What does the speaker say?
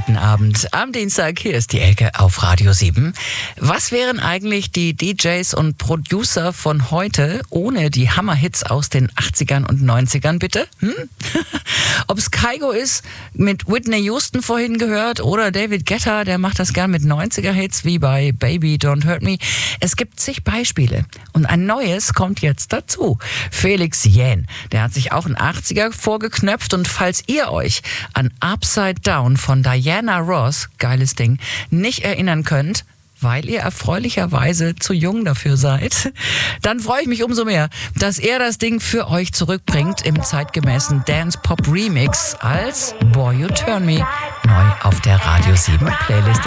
guten Abend. Am Dienstag, hier ist die Elke auf Radio 7. Was wären eigentlich die DJs und Producer von heute ohne die Hammerhits aus den 80ern und 90ern, bitte? Ob es Kygo ist, mit Whitney Houston vorhin gehört, oder David Guetta, der macht das gern mit 90er-Hits, wie bei Baby Don't Hurt Me. Es gibt zig Beispiele. Und ein neues kommt jetzt dazu. Felix Jähn, der hat sich auch ein 80er vorgeknöpft, und falls ihr euch an Upside Down von Diana Ross, geiles Ding, nicht erinnern könnt, weil ihr erfreulicherweise zu jung dafür seid, dann freue ich mich umso mehr, dass er das Ding für euch zurückbringt im zeitgemäßen Dance Pop Remix als Boy You Turn Me, neu auf der Radio 7 Playlist.